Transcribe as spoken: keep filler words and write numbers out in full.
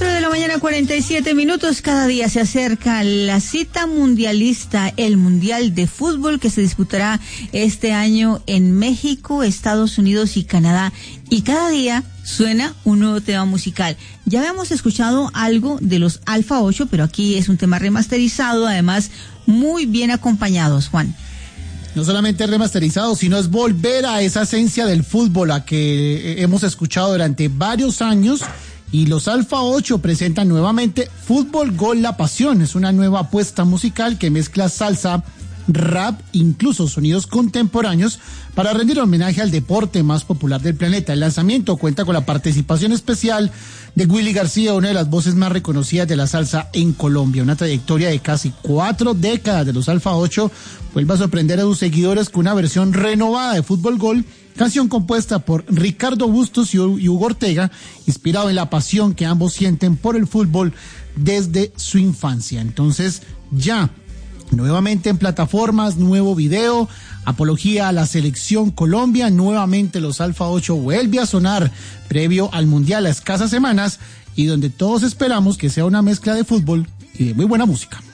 Cuatro de la mañana, cuarenta y siete minutos. Cada día se acerca la cita mundialista, el Mundial de Fútbol, que se disputará este año en México, Estados Unidos y Canadá. Y cada día suena un nuevo tema musical. Ya habíamos escuchado algo de los Alfa ocho, pero aquí es un tema remasterizado, además muy bien acompañados, Juan. No solamente remasterizado, sino es volver a esa esencia del fútbol a que hemos escuchado durante varios años. Y los Alfa ocho presentan nuevamente Fútbol Gol La Pasión. Es una nueva apuesta musical que mezcla salsa, rap, incluso sonidos contemporáneos para rendir homenaje al deporte más popular del planeta. El lanzamiento cuenta con la participación especial de Willy García, una de las voces más reconocidas de la salsa en Colombia. Una trayectoria de casi cuatro décadas de los Alfa ocho vuelve a sorprender a sus seguidores con una versión renovada de Fútbol Gol, canción compuesta por Ricardo Bustos y Hugo Ortega, inspirado en la pasión que ambos sienten por el fútbol desde su infancia. Entonces, ya nuevamente en plataformas, nuevo video, apología a la selección Colombia, nuevamente los Alfa ocho vuelve a sonar previo al Mundial a escasas semanas y donde todos esperamos que sea una mezcla de fútbol y de muy buena música.